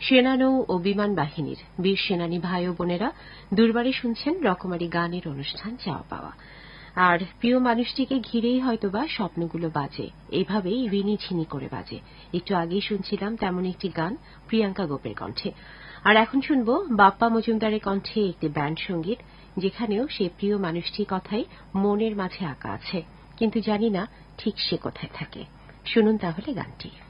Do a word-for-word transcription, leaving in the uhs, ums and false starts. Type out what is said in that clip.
সেনানৌ ও বিমান বাহিনীর বীর সেনানী ভাই ও বোনেরা দুর্বারে শুনছেন রকমারি গানের অনুষ্ঠান চাওয়া পাওয়া। আর প্রিয় মানুষটিকে ঘিরেই হয়তোবা স্বপ্নগুলো বাজে, এইভাবেই ঋণী ঝিনি করে বাজে। একটু আগেই শুনছিলাম তেমন একটি গান প্রিয়াঙ্কা গোপের কণ্ঠে। আর এখন শুনব বাপ্পা মজুমদারের কণ্ঠে একটি ব্যান্ড সঙ্গীত, যেখানেও সে প্রিয় মানুষটির কথাই মনের মাঝে আঁকা আছে, কিন্তু জানি না ঠিক সে কোথায় থাকে। শুনুন তাহলে গানটি।